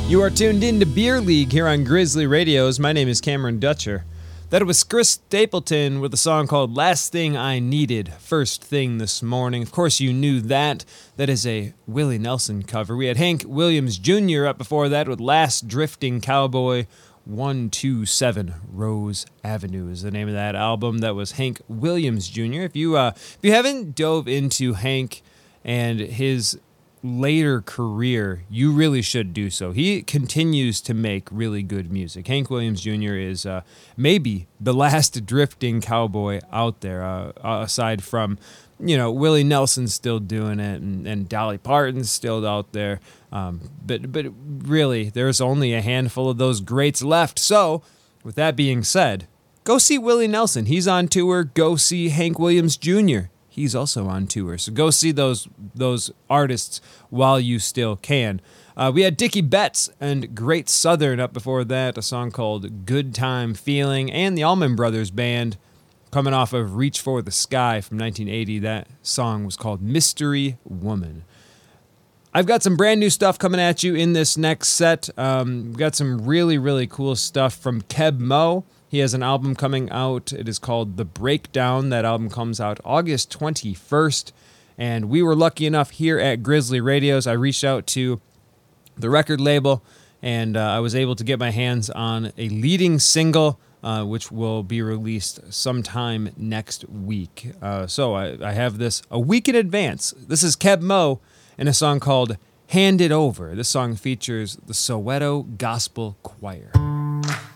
You are tuned in to Beer League here on Grizzly Radios. My name is Cameron Dutcher. That was Chris Stapleton with a song called Last Thing I Needed, First Thing This Morning. Of course, you knew that. That is a Willie Nelson cover. We had Hank Williams Jr. up before that with Last Drifting Cowboy. 127 Rose Avenue is the name of that album. That was Hank Williams Jr. If you haven't dove into Hank and his later career, you really should do so. He continues to make really good music. Hank Williams Jr. is maybe the last drifting cowboy out there, aside from, Willie Nelson's still doing it, and Dolly Parton's still out there. But really, there's only a handful of those greats left. So, with that being said, go see Willie Nelson. He's on tour. Go see Hank Williams Jr. He's also on tour. So go see those artists while you still can. We had Dickie Betts and Great Southern up before that, a song called Good Time Feeling, and the Allman Brothers Band coming off of Reach for the Sky from 1980. That song was called Mystery Woman. I've got some brand new stuff coming at you in this next set. We've got some really, really cool stuff from Keb Mo. He has an album coming out. It is called The Breakdown. That album comes out August 21st. And we were lucky enough here at Grizzly Radios. I reached out to the record label, and I was able to get my hands on a leading single, which will be released sometime next week. So I have this a week in advance. This is Keb Mo and a song called Hand It Over. This song features the Soweto Gospel Choir.